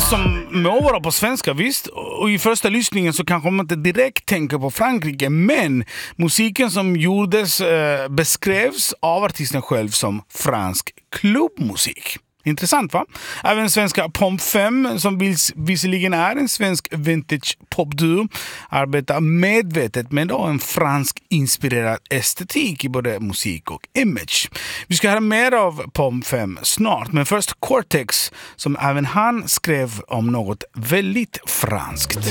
som må vara på svenska, visst. Och i första lyssningen så kanske man inte direkt tänker på Frankrike, men musiken som gjordes beskrevs av artisten själv som fransk klubbmusik. Intressant, va? Även svenska Pomp 5, som visserligen är en svensk vintage popduo, arbetar medvetet med en fransk inspirerad estetik i både musik och image. Vi ska höra mer av Pomp 5 snart, men först Cortex, som även han skrev om något väldigt franskt.